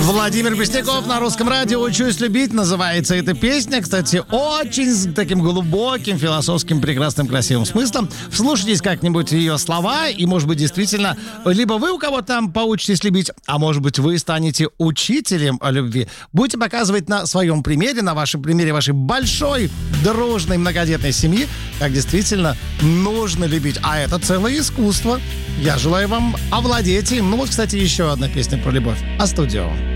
Владимир Пресняков на Русском радио «Учусь любить» называется эта песня. Кстати, очень с таким глубоким, философским, прекрасным, красивым смыслом. Вслушайтесь как-нибудь в ее слова, и, может быть, действительно, либо вы у кого-то там поучитесь любить, а может быть, вы станете учителем любви. Будете показывать на своем примере, на вашем примере вашей большой, дружной, многодетной семьи, как действительно нужно любить. А это целое искусство. Я желаю вам овладеть им. Ну вот, кстати, еще одна песня про любовь. А студио.